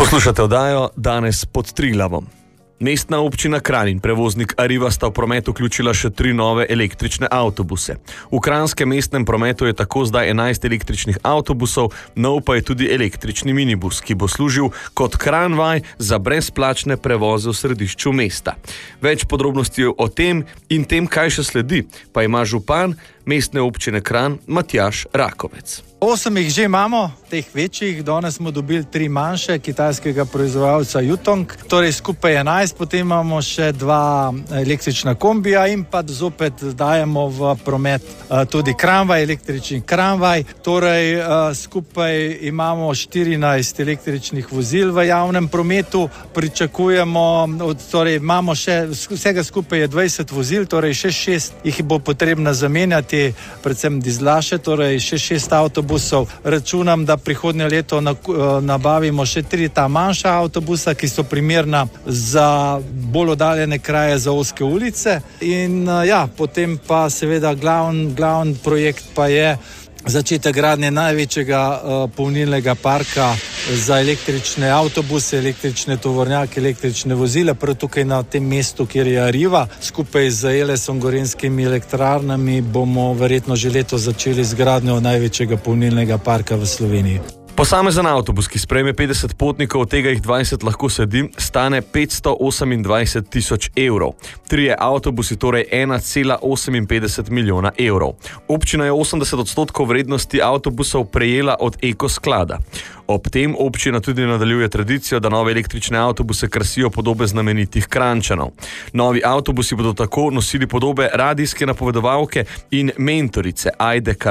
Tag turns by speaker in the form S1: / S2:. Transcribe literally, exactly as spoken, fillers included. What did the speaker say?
S1: Poslušate oddajo Danes pod Triglavom. Mestna občina Kranj in prevoznik Arriva sta v promet vključila še tri nove električne avtobuse. V kranjskem mestnem prometu je tako zdaj enajst električnih avtobusov, nov pa je tudi električni minibus, ki bo služil kot Kranjvaj za brezplačne prevoze v središču mesta. Več podrobnosti o tem in tem, kaj še sledi, pa ima župan mestne občine Kranj Matjaž Rakovec.
S2: Osem jih že imamo, teh večjih, danes smo dobili tri manjše kitajskega proizvajalca Yutong, torej skupaj enajst, potem imamo še dva električna kombija in pa zopet dajemo v promet tudi Kranjvaj, električni Kranjvaj, torej skupaj imamo štirinajst električnih vozil v javnem prometu, pričakujemo, torej imamo še, vsega skupaj je dvajset vozil, torej še šest jih bo potrebno zamenjati, predvsem dizlaše, torej še šest avtobusov. Računam, da prihodnje leto nabavimo še tri ta manjša avtobusa, ki so primerna za bolj oddaljene kraje, za ozke ulice. In ja, potem pa seveda glavni glavn projekt pa je začetek gradnje največjega uh, polnilnega parka za električne avtobuse, električne tovornjake, električne vozile, prav tukaj na tem mestu, kjer je Arriva. Skupaj z Elesom, Gorenjskimi elektrarnami bomo verjetno že leto začeli z gradnjo največjega polnilnega parka v Sloveniji.
S1: Posamezen avtobus, ki sprejme petdeset potnikov, od tega jih dvajset lahko sedi, stane petsto osemindvajset tisoč evrov. Trije avtobusi, torej ena cela oseminpetdeset milijona evrov. Občina je osemdeset odstotkov vrednosti avtobusov prejela od Eko sklada. Ob tem občina tudi nadaljuje tradicijo, da nove električne avtobuse krasijo podobe znamenitih Kranjčanov. Novi avtobusi bodo tako nosili podobe radijske napovedovalke in mentorice Ajde